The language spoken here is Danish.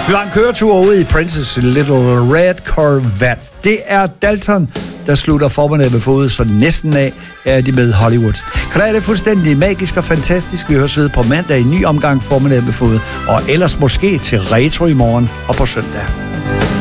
Vi var en køretur ud i Princess Little Red Corvette. Det er Dalton, der slutter formiddagen med fod, så næsten af er de med Hollywood. Kan det fuldstændig magisk og fantastisk. Vi høres ved på mandag i ny omgang formiddagen med fod, og ellers måske til retro i morgen og på søndag.